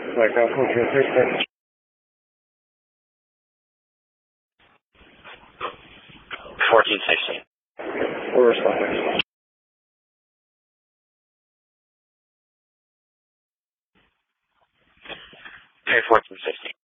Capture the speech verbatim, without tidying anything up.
晚上后天会再。 fourteen sixteen. We're responding. Okay, fourteen sixteen.